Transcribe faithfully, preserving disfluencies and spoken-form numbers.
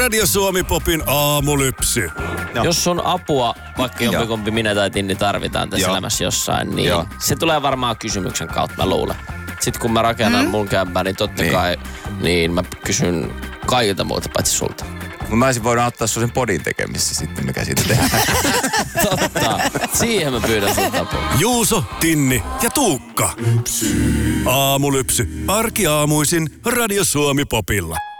Radio Suomi Popin aamulypsy. Joo. Jos sun apua, vaikka jompikumpi minä tai Tinni tarvitaan tässä Joo. elämässä jossain, niin Joo. se tulee varmaan kysymyksen kautta, mä luulen. Sitten kun mä rakennan mm. mun kämpää, niin totta Niin. kai niin mä kysyn kaikilta muuta paitsi sulta. Mutta mä olisin voinut ottaa sun sen podin tekemissä sitten, mikä siitä tehdään. Totta. Siihen mä pyydän sulta apua. Juuso, Tinni ja Tuukka. Aamulypsy. Arkiaamuisin Radio Suomi Popilla.